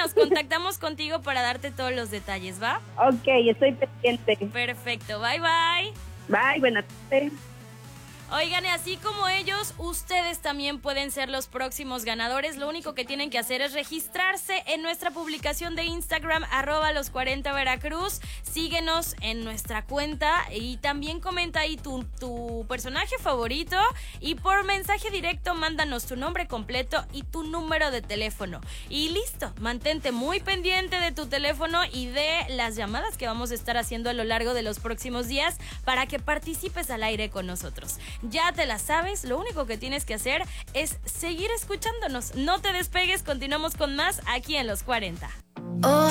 nos contactamos contigo para darte todos los detalles, ¿va? Ok, estoy pendiente. Perfecto, bye bye. Bye, buenas tardes. Oigan, y así como ellos, ustedes también pueden ser los próximos ganadores. Lo único que tienen que hacer es registrarse en nuestra publicación de Instagram, @los40veracruz. Síguenos en nuestra cuenta y también comenta ahí tu personaje favorito. Y por mensaje directo, mándanos tu nombre completo y tu número de teléfono. Y listo, mantente muy pendiente de tu teléfono y de las llamadas que vamos a estar haciendo a lo largo de los próximos días para que participes al aire con nosotros. Ya te la sabes, lo único que tienes que hacer es seguir escuchándonos. No te despegues, continuamos con más aquí en Los 40.